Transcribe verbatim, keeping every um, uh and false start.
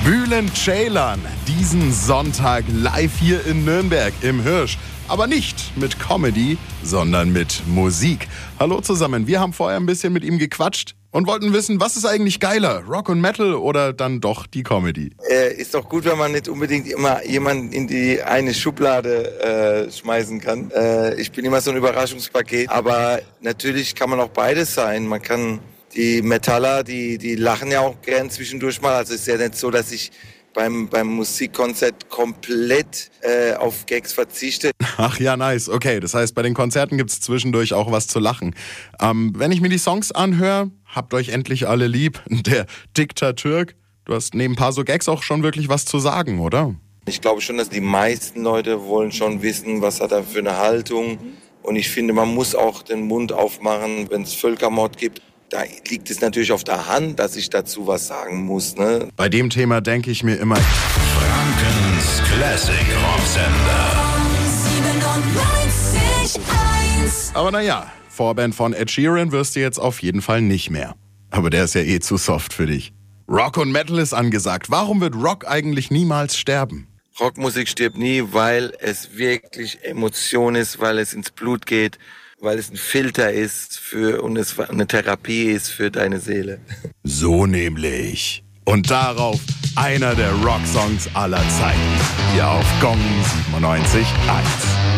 Bülent Ceylan, diesen Sonntag live hier in Nürnberg im Hirsch. Aber nicht mit Comedy, sondern mit Musik. Hallo zusammen, wir haben vorher ein bisschen mit ihm gequatscht und wollten wissen, was ist eigentlich geiler, Rock und Metal oder dann doch die Comedy? Äh, ist doch gut, wenn man nicht unbedingt immer jemanden in die eine Schublade äh, schmeißen kann. Äh, ich bin immer so ein Überraschungspaket, aber natürlich kann man auch beides sein. Man kann die Metaller, die, die lachen ja auch gern zwischendurch mal. Also es ist ja nicht so, dass ich beim, beim Musikkonzert komplett äh, auf Gags verzichte. Ach ja, nice. Okay, das heißt, bei den Konzerten gibt's zwischendurch auch was zu lachen. Ähm, wenn ich mir die Songs anhöre, habt euch endlich alle lieb. Der Diktatürk, du hast neben ein paar so Gags auch schon wirklich was zu sagen, oder? Ich glaube schon, dass die meisten Leute wollen schon wissen, was hat er für eine Haltung. Und ich finde, man muss auch den Mund aufmachen, wenn es Völkermord gibt. Da liegt es natürlich auf der Hand, dass ich dazu was sagen muss. Ne? Bei dem Thema denke ich mir immer, Frankens Classic Rocksender. aber naja, Vorband von Ed Sheeran wirst du jetzt auf jeden Fall nicht mehr. Aber der ist ja eh zu soft für dich. Rock und Metal ist angesagt. Warum wird Rock eigentlich niemals sterben? Rockmusik stirbt nie, weil es wirklich Emotion ist, weil es ins Blut geht, weil es ein Filter ist für und es eine Therapie ist für deine Seele. So nämlich. Und darauf einer der Rocksongs aller Zeiten. Hier auf Gong siebenundneunzig Komma eins.